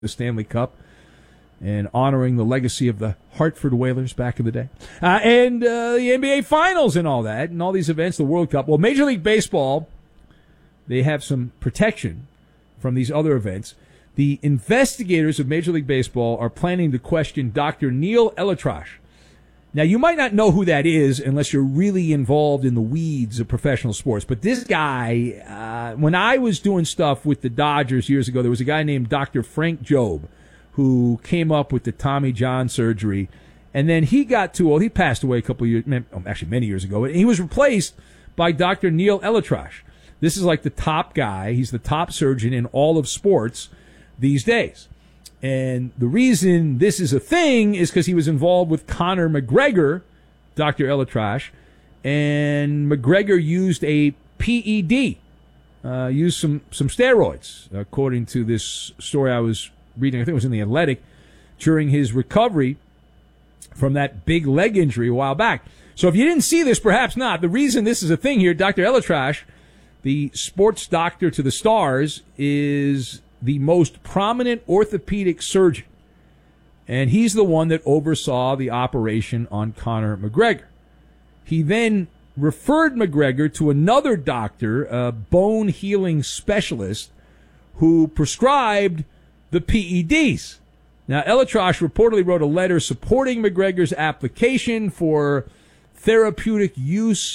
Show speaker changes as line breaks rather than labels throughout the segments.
the Stanley Cup and honoring the legacy of the Hartford Whalers back in the day. And the NBA Finals and all that, and all these events, the World Cup. Well, Major League Baseball, they have some protection from these other events. The investigators of Major League Baseball are planning to question Dr. Neil ElAttrache. Now, you might not know who that is unless you're really involved in the weeds of professional sports. But this guy, when I was doing stuff with the Dodgers years ago, there was a guy named Dr. Frank Jobe who came up with the Tommy John surgery. And then he got too old. He passed away a couple of years, actually many years ago. And he was replaced by Dr. Neil ElAttrache. This is like the top guy. He's the top surgeon in all of sports these days. And the reason this is a thing is because he was involved with Conor McGregor, Dr. ElAttrache, and McGregor used a PED, used some steroids, according to this story I was reading. I think it was in The Athletic, during his recovery from that big leg injury a while back. So if you didn't see this, perhaps not. The reason this is a thing here, Dr. ElAttrache, the sports doctor to the stars, is the most prominent orthopedic surgeon. And he's the one that oversaw the operation on Conor McGregor. He then referred McGregor to another doctor, a bone healing specialist, who prescribed the PEDs. Now, ElAttrache reportedly wrote a letter supporting McGregor's application for therapeutic use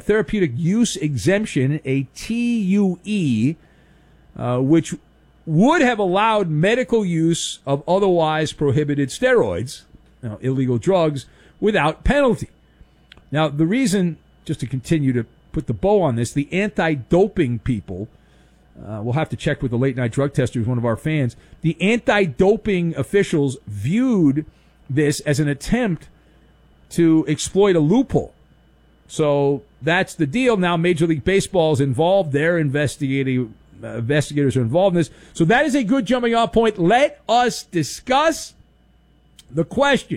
exemption, a TUE, which would have allowed medical use of otherwise prohibited steroids, illegal drugs, without penalty. Now, the reason, just to continue to put the bow on this, the anti-doping people, we'll have to check with the late night drug tester who's one of our fans, the anti-doping officials viewed this as an attempt to exploit a loophole. So that's the deal. Now Major League Baseball is involved. They're investigating. Investigators are involved in this. So that is a good jumping off point. Let us discuss the question.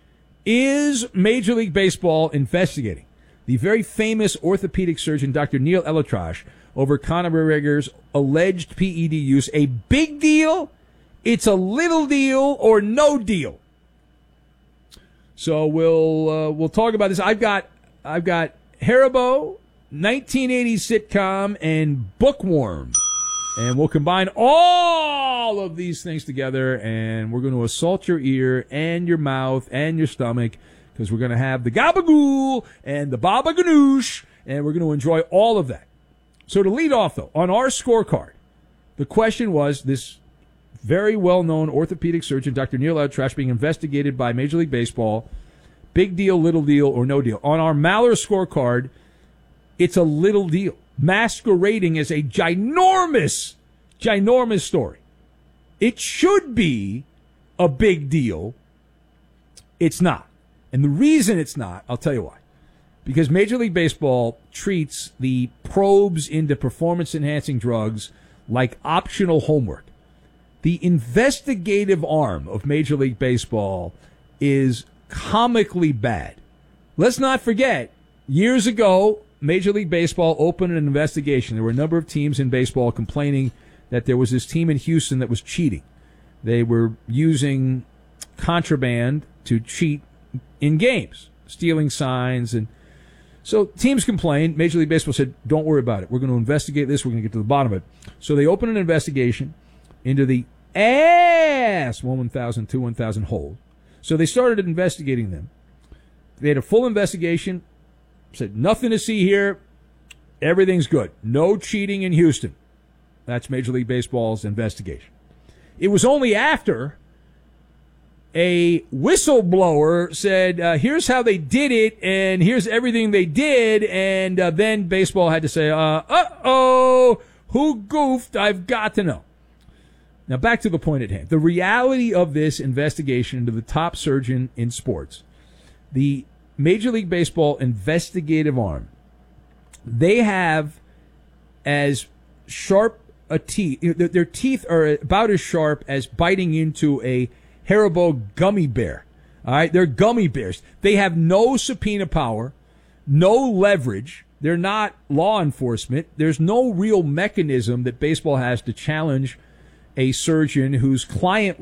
Is Major League Baseball investigating the very famous orthopedic surgeon, Dr. Neil ElAttrache, over Conor McGregor's alleged PED use a big deal, it's a little deal, or no deal? So we'll talk about this. I've got Haribo, 1980s sitcom, and Bookworm. And we'll combine all of these things together, and we're going to assault your ear and your mouth and your stomach, because we're going to have the gabagool and the baba ganoush, and we're going to enjoy all of that. So to lead off, though, on our scorecard, the question was this very well-known orthopedic surgeon, Dr. Neil ElAttrache, being investigated by Major League Baseball. Big deal, little deal, or no deal. On our Maller scorecard, it's a little deal, masquerading as a ginormous story. It should be a big deal. It's not. And the reason it's not, I'll tell you why. Because Major League Baseball treats the probes into performance-enhancing drugs like optional homework. The investigative arm of Major League Baseball is comically bad. Let's not forget, years ago, Major League Baseball opened an investigation. There were a number of teams in baseball complaining that there was this team in Houston that was cheating. They were using contraband to cheat in games, stealing signs. And so teams complained. Major League Baseball said, don't worry about it. We're going to investigate this. We're going to get to the bottom of it. So they opened an investigation into the ass 1,000, 2, 1,000 hole. So they started investigating them. They had a full investigation. Said, nothing to see here. Everything's good. No cheating in Houston. That's Major League Baseball's investigation. It was only after a whistleblower said, here's how they did it, and here's everything they did, and then baseball had to say, who goofed? I've got to know. Now, back to the point at hand. The reality of this investigation into the top surgeon in sports, the Major League Baseball investigative arm, they have as sharp a teeth. Their teeth are about as sharp as biting into a Haribo gummy bear. All right, they're gummy bears. They have no subpoena power, no leverage. They're not law enforcement. There's no real mechanism that baseball has to challenge a surgeon whose client